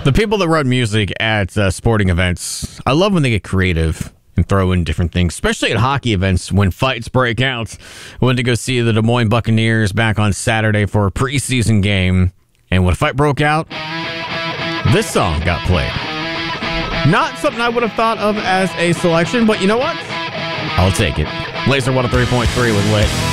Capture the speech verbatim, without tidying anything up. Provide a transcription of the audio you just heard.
The people that run music at uh, sporting events, I love when they get creative and throw in different things, especially at hockey events when fights break out. I went to go see the Des Moines Buccaneers back on Saturday for a preseason game, and when a fight broke out, this song got played. Not something I would have thought of as a selection, but you know what? I'll take it. Laser one oh three point three with Lit.